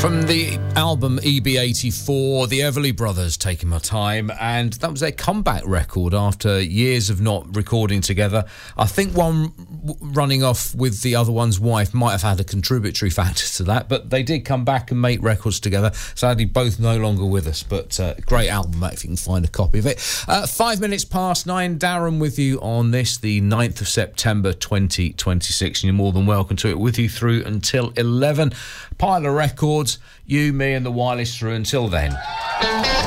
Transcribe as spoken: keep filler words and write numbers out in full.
From the album E B eighty-four, the Everly Brothers, Taking My Time, and that was their comeback record after years of not recording together. I think one running off with the other one's wife might have had a contributory factor to that, but they did come back and make records together. Sadly, both no longer with us, but uh, great album, mate, if you can find a copy of it. Uh, five minutes past nine, Darren with you on this, the ninth of September twenty twenty-six, and you're more than welcome to it, with you through until eleven. Pile of records, you, me and the wireless through until then.